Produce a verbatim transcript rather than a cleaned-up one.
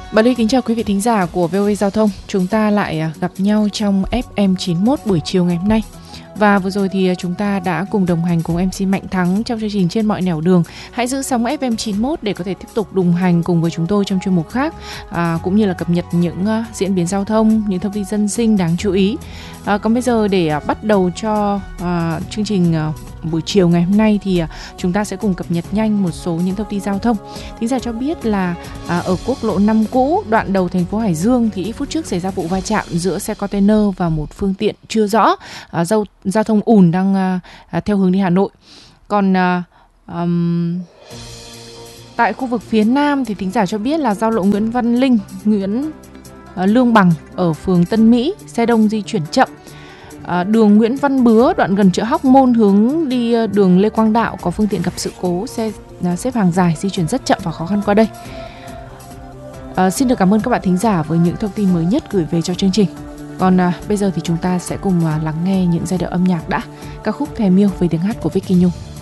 Bà Ly kính chào quý vị thính giả của vê o vê Giao thông. Chúng ta lại gặp nhau trong ép em chín mốt buổi chiều ngày hôm nay. Và vừa rồi thì chúng ta đã cùng đồng hành cùng em xê Mạnh Thắng trong chương trình Trên Mọi Nẻo Đường. Hãy giữ sóng ép em chín mốt để có thể tiếp tục đồng hành cùng với chúng tôi trong chuyên mục khác, à, cũng như là cập nhật những uh, diễn biến giao thông, những thông tin dân sinh đáng chú ý. À, còn bây giờ để uh, bắt đầu cho uh, chương trình uh, buổi chiều ngày hôm nay thì uh, chúng ta sẽ cùng cập nhật nhanh một số những thông tin giao thông. Thính giả cho biết là uh, ở quốc lộ năm cũ, đoạn đầu thành phố Hải Dương thì ít phút trước xảy ra vụ va chạm giữa xe container và một phương tiện chưa rõ. Uh, giao, giao thông ùn đang uh, theo hướng đi Hà Nội. Còn uh, um, tại khu vực phía Nam thì thính giả cho biết là giao lộ Nguyễn Văn Linh, Nguyễn uh, Lương Bằng ở phường Tân Mỹ, xe đông di chuyển chậm. Uh, đường Nguyễn Văn Bứa, đoạn gần chợ Hóc Môn hướng đi uh, đường Lê Quang Đạo có phương tiện gặp sự cố, xe uh, xếp hàng dài, di chuyển rất chậm và khó khăn qua đây. Uh, xin được cảm ơn các bạn thính giả với những thông tin mới nhất gửi về cho chương trình. Còn à, bây giờ thì chúng ta sẽ cùng à, lắng nghe những giai điệu âm nhạc đã. Ca khúc Thèm Yêu với tiếng hát của Vicky Nhung.